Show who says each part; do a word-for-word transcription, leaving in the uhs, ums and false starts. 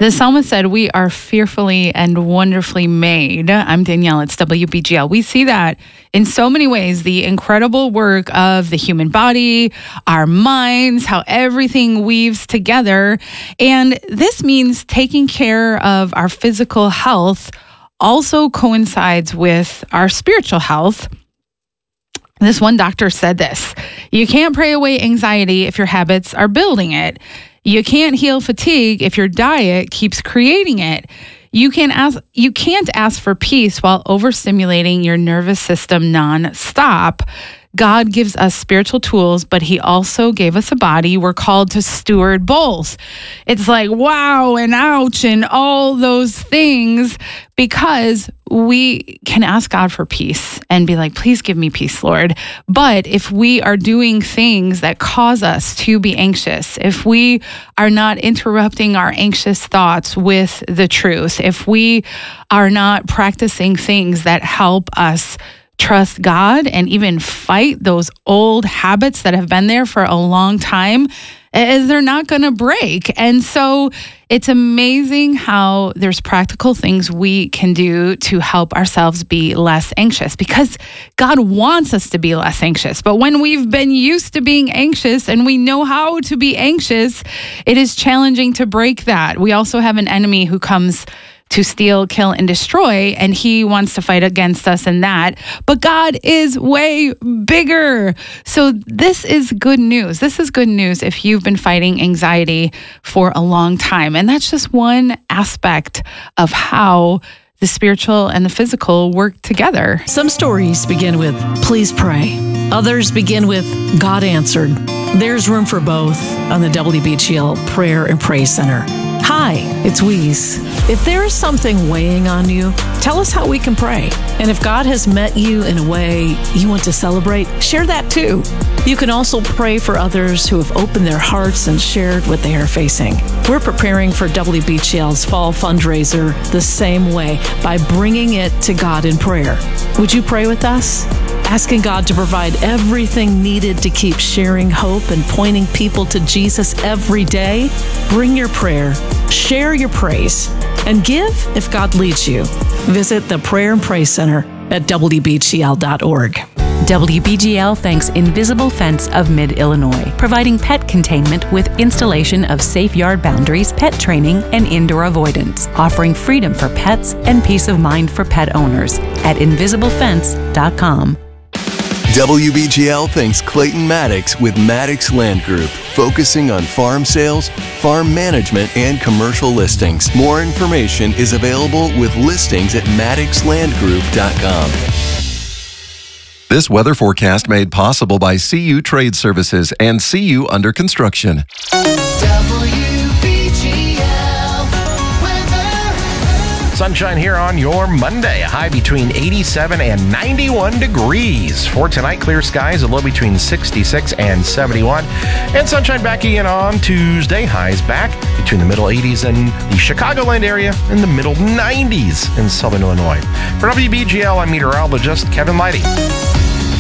Speaker 1: The psalmist said, we are fearfully and wonderfully made. I'm Danielle. It's W B G L. We see that in so many ways, the incredible work of the human body, our minds, how everything weaves together. And this means taking care of our physical health also coincides with our spiritual health. This one doctor said this: you can't pray away anxiety if your habits are building it. You can't heal fatigue if your diet keeps creating it. You can ask, you can't ask for peace while overstimulating your nervous system nonstop. God gives us spiritual tools, but he also gave us a body. We're called to steward both. It's like, wow, and ouch, and all those things, because we can ask God for peace and be like, please give me peace, Lord. But if we are doing things that cause us to be anxious, if we are not interrupting our anxious thoughts with the truth, if we are not practicing things that help us trust God and even fight those old habits that have been there for a long time, they're not going to break. And so it's amazing how there's practical things we can do to help ourselves be less anxious, because God wants us to be less anxious. But when we've been used to being anxious and we know how to be anxious, it is challenging to break that. We also have an enemy who comes to steal, kill, and destroy, and he wants to fight against us in that. But God is way bigger. So this is good news. This is good news if you've been fighting anxiety for a long time. And that's just one aspect of how the spiritual and the physical work together.
Speaker 2: Some stories begin with, please pray. Others begin with, God answered. There's room for both on the W B G L Prayer and Praise Center. Hi, it's Weeze. If there is something weighing on you, tell us how we can pray. And if God has met you in a way you want to celebrate, share that too. You can also pray for others who have opened their hearts and shared what they are facing. We're preparing for W B G L's fall fundraiser the same way, by bringing it to God in prayer. Would you pray with us? Asking God to provide everything needed to keep sharing hope and pointing people to Jesus every day? Bring your prayer, share your praise, and give if God leads you. Visit the Prayer and Praise Center at W B G L dot org.
Speaker 3: W B G L thanks Invisible Fence of Mid-Illinois, providing pet containment with installation of safe yard boundaries, pet training, and indoor avoidance, offering freedom for pets and peace of mind for pet owners at invisible fence dot com.
Speaker 4: W B G L thanks Clayton Maddox with Maddox Land Group, focusing on farm sales, farm management, and commercial listings. More information is available with listings at maddox land group dot com.
Speaker 5: This weather forecast made possible by C U Trade Services and C U Under Construction.
Speaker 6: Sunshine here on your Monday, a high between eighty-seven and ninety-one degrees. For tonight, clear skies, a low between sixty-six and seventy-one. And sunshine back again on Tuesday, highs back between the middle eighties in the Chicagoland area and the middle nineties in southern Illinois. For W B G L, I'm meteorologist Kevin Leidy.